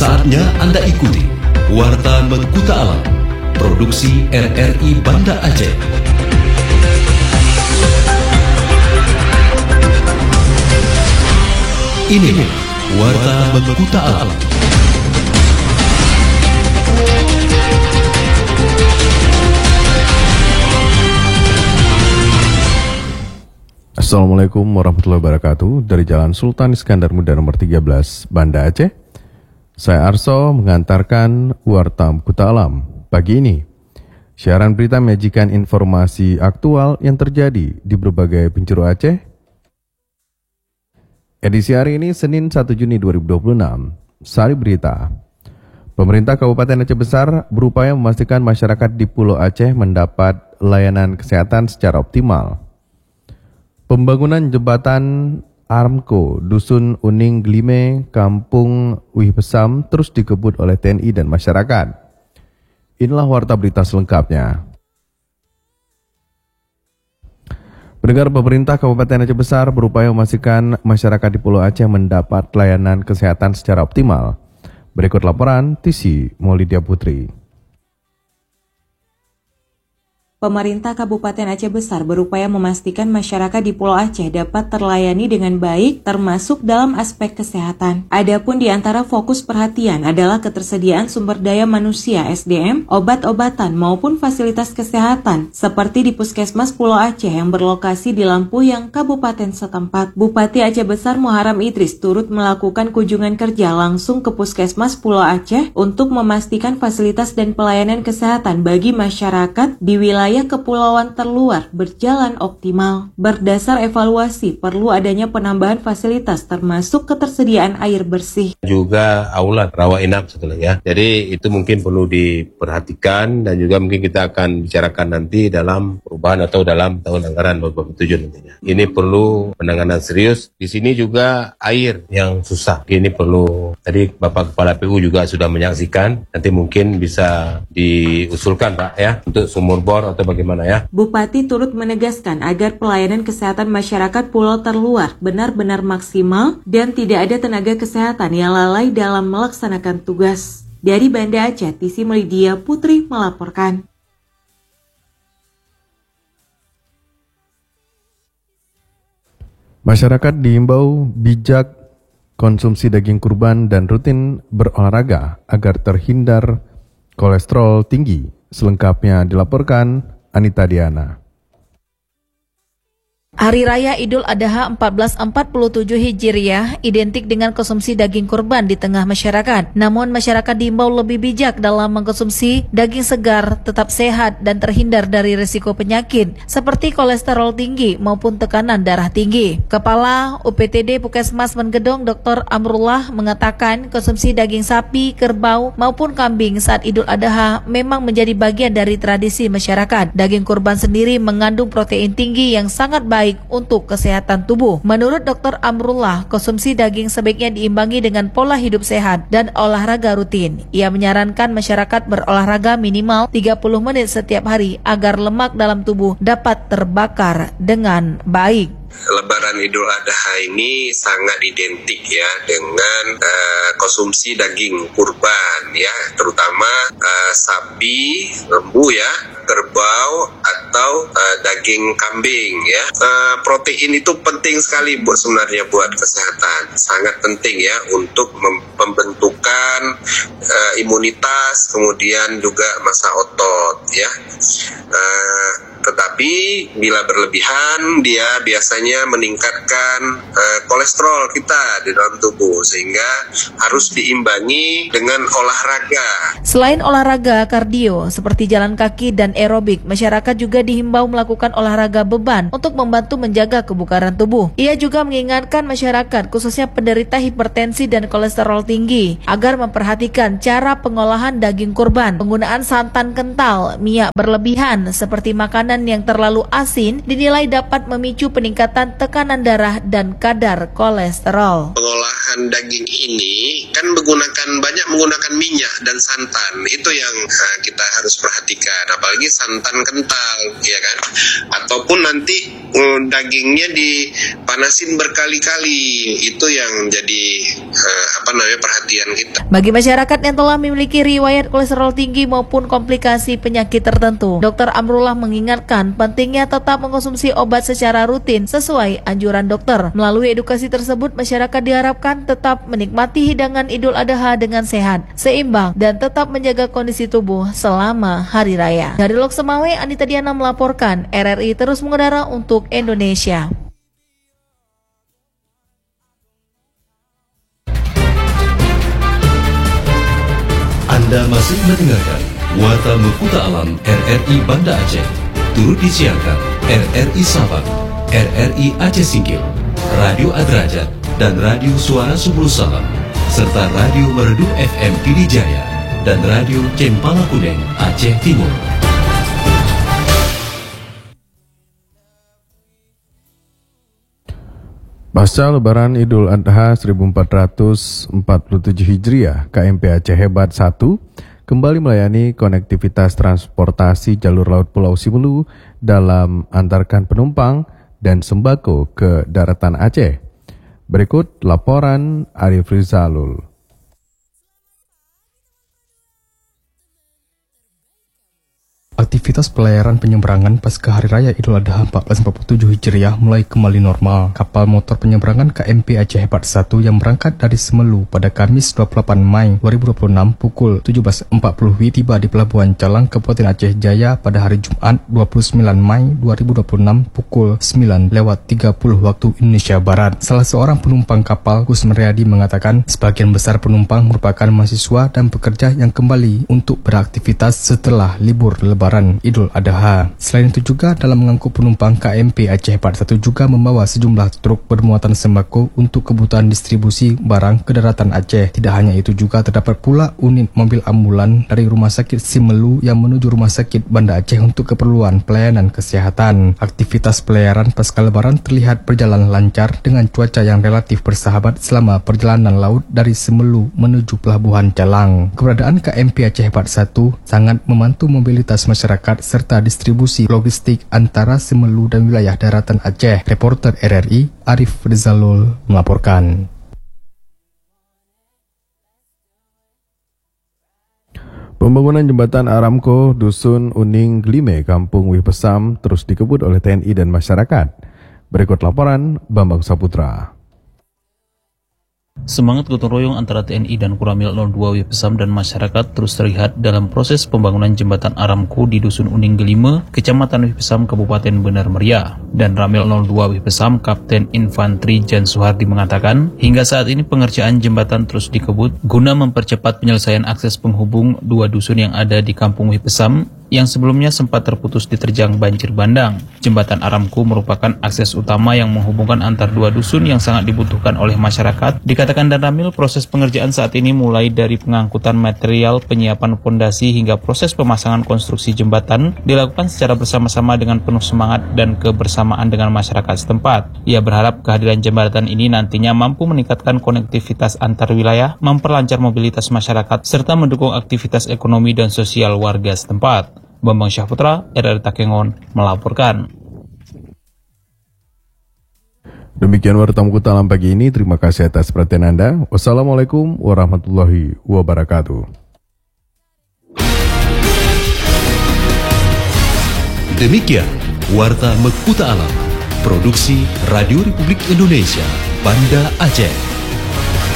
Saatnya Anda ikuti Warta Mengkuta Alam, produksi RRI Banda Aceh. Ini Warta Mengkuta Alam. Assalamualaikum warahmatullahi wabarakatuh. Dari Jalan Sultan Iskandar Muda nomor 13, Banda Aceh, saya Arso mengantarkan Warta Mengkuta Alam pagi ini. Siaran berita menyajikan informasi aktual yang terjadi di berbagai penjuru Aceh. Edisi hari ini Senin 1 Juni 2026. Sari berita. Pemerintah Kabupaten Aceh Besar berupaya memastikan masyarakat di Pulau Aceh mendapat layanan kesehatan secara optimal. Pembangunan jembatan Aramco, Dusun Uning Glime, Kampung Wih Pesam terus dikebut oleh TNI dan masyarakat. Inilah warta berita selengkapnya. Pendengar, pemerintah Kabupaten Aceh Besar berupaya memastikan masyarakat di Pulau Aceh mendapat layanan kesehatan secara optimal. Berikut laporan TC Maulidia Putri. Pemerintah Kabupaten Aceh Besar berupaya memastikan masyarakat di Pulau Aceh dapat terlayani dengan baik, termasuk dalam aspek kesehatan. Adapun di antara fokus perhatian adalah ketersediaan sumber daya manusia (SDM), obat-obatan maupun fasilitas kesehatan, seperti di Puskesmas Pulau Aceh yang berlokasi di Lampuyang, Kabupaten setempat. Bupati Aceh Besar Muharam Idris turut melakukan kunjungan kerja langsung ke Puskesmas Pulau Aceh untuk memastikan fasilitas dan pelayanan kesehatan bagi masyarakat di wilayah kepulauan terluar berjalan optimal. Berdasar evaluasi, perlu adanya penambahan fasilitas termasuk ketersediaan air bersih. Juga aula rawat inap satu lagi ya. Jadi itu mungkin perlu diperhatikan dan juga mungkin kita akan bicarakan nanti dalam perubahan atau dalam tahun anggaran 2027 nantinya. Ini perlu penanganan serius. Di sini juga air yang susah. Ini perlu, tadi Bapak Kepala PU juga sudah menyaksikan. Nanti mungkin bisa diusulkan Pak ya untuk sumur bor atau bagaimana ya. Bupati turut menegaskan agar pelayanan kesehatan masyarakat pulau terluar benar-benar maksimal dan tidak ada tenaga kesehatan yang lalai dalam melaksanakan tugas. Dari Banda Aceh, TC Maulidia Putri melaporkan. Masyarakat diimbau bijak konsumsi daging kurban dan rutin berolahraga agar terhindar kolesterol tinggi. Selengkapnya dilaporkan Anita Diana. Hari Raya Idul Adha 1447 Hijriah identik dengan konsumsi daging kurban di tengah masyarakat. Namun masyarakat diimbau lebih bijak dalam mengkonsumsi daging segar, tetap sehat dan terhindar dari risiko penyakit seperti kolesterol tinggi maupun tekanan darah tinggi. Kepala UPTD Puskesmas Menggedong Dr. Amrullah mengatakan konsumsi daging sapi, kerbau maupun kambing saat Idul Adha memang menjadi bagian dari tradisi masyarakat. Daging kurban sendiri mengandung protein tinggi yang sangat baik untuk kesehatan tubuh. Menurut Dr. Amrullah, konsumsi daging sebaiknya diimbangi dengan pola hidup sehat dan olahraga rutin. Ia menyarankan masyarakat berolahraga minimal 30 menit setiap hari agar lemak dalam tubuh dapat terbakar dengan baik. Lebaran Idul Adha ini sangat identik ya dengan konsumsi daging kurban ya, terutama sapi, lembu ya, kerbau atau daging kambing ya. Protein itu penting sekali sebenarnya buat kesehatan, sangat penting ya untuk pembentukan imunitas, kemudian juga massa otot ya. Tetapi bila berlebihan dia biasanya meningkatkan kolesterol kita di dalam tubuh, sehingga harus diimbangi dengan olahraga. Selain olahraga kardio seperti jalan kaki dan aerobik, masyarakat juga dihimbau melakukan olahraga beban untuk membantu menjaga kebugaran tubuh. Ia juga mengingatkan masyarakat khususnya penderita hipertensi dan kolesterol tinggi agar memperhatikan cara pengolahan daging kurban, penggunaan santan kental, minyak berlebihan seperti makanan yang terlalu asin dinilai dapat memicu peningkatan tekanan darah dan kadar kolesterol. Pengolahan daging ini kan banyak menggunakan minyak dan santan. Itu yang kita harus perhatikan, apalagi santan kental, ya kan? Ataupun nanti dagingnya dipanasin berkali-kali. Itu yang jadi perhatian kita. Bagi masyarakat yang telah memiliki riwayat kolesterol tinggi maupun komplikasi penyakit tertentu, Dr. Amrullah mengingatkan pentingnya tetap mengkonsumsi obat secara rutin sesuai anjuran dokter. Melalui edukasi tersebut, masyarakat diharapkan tetap menikmati hidangan Idul Adha dengan sehat, seimbang, dan tetap menjaga kondisi tubuh selama hari raya. Dari Lok Semawe, Anita Diana melaporkan, RRI terus mengudara untuk Indonesia. Anda masih mendengarkan Warta Mekuta Alam RRI Banda Aceh. Turut disiarkan RRI Sabang, RRI Aceh Singkil, Radio Adrajat, dan Radio Suara Subul Salam, serta Radio Merdu FM Pidijaya dan Radio Cempala Kuning Aceh Timur. Pasca Lebaran Idul Adha 1447 Hijriah, KMP Aceh Hebat 1 kembali melayani konektivitas transportasi jalur laut Pulau Simelu dalam antarkan penumpang dan sembako ke daratan Aceh. Berikut laporan Arif Rizalul. Aktivitas pelayaran penyeberangan pasca Hari Raya Idul Adha 1447 Hijriah mulai kembali normal. Kapal motor penyeberangan KMP Aceh Hebat 1 yang berangkat dari Semelu pada Kamis 28 Mei 2026 pukul 17.40 tiba di Pelabuhan Calang, Kabupaten Aceh Jaya pada hari Jumat 29 Mei 2026 pukul 9.30 waktu Indonesia Barat. Salah seorang penumpang kapal, Gus Meriadi, mengatakan sebagian besar penumpang merupakan mahasiswa dan pekerja yang kembali untuk beraktivitas setelah libur Lebaran Idul Adha. Selain itu juga dalam mengangkut penumpang, KMP Aceh Hebat 1 juga membawa sejumlah truk bermuatan sembako untuk kebutuhan distribusi barang ke daratan Aceh. Tidak hanya itu juga terdapat pula unit mobil ambulan dari Rumah Sakit Simelu yang menuju Rumah Sakit Banda Aceh untuk keperluan pelayanan kesehatan. Aktivitas pelayaran pasca Lebaran terlihat berjalan lancar dengan cuaca yang relatif bersahabat selama perjalanan laut dari Semelu menuju Pelabuhan Calang. Keberadaan KMP Aceh Hebat 1 sangat membantu mobilitas masyarakat serta distribusi logistik antara Semelu dan wilayah daratan Aceh. Reporter RRI Arif Rizalul melaporkan. Pembangunan jembatan Aramco Dusun Uning Glime, Kampung Wih Pesam terus dikebut oleh TNI dan masyarakat. Berikut laporan Bambang Saputra. Semangat gotong royong antara TNI dan Kuramil 02 Wih Pesam dan masyarakat terus terlihat dalam proses pembangunan jembatan Aramco di Dusun Uning Gelime, Kecamatan Wih Pesam, Kabupaten Benar Meriah. Dan Ramil 02 Wih Pesam, Kapten Infantri Jan Suhardi mengatakan, hingga saat ini pengerjaan jembatan terus dikebut guna mempercepat penyelesaian akses penghubung dua dusun yang ada di Kampung Wih Pesam yang sebelumnya sempat terputus diterjang banjir bandang. Jembatan Aramco merupakan akses utama yang menghubungkan antar dua dusun yang sangat dibutuhkan oleh masyarakat. Dikatakan Dan Ramil, proses pengerjaan saat ini mulai dari pengangkutan material, penyiapan fondasi hingga proses pemasangan konstruksi jembatan dilakukan secara bersama-sama dengan penuh semangat dan kebersamaan dengan masyarakat setempat. Ia berharap kehadiran jembatan ini nantinya mampu meningkatkan konektivitas antar wilayah, memperlancar mobilitas masyarakat, serta mendukung aktivitas ekonomi dan sosial warga setempat. Bambang Syahputra, RRI Takengon, melaporkan. Demikian Warta Mekuta Alam pagi ini. Terima kasih atas perhatian Anda. Wassalamualaikum warahmatullahi wabarakatuh. Demikian Warta Mekuta Alam, produksi Radio Republik Indonesia, Banda Aceh.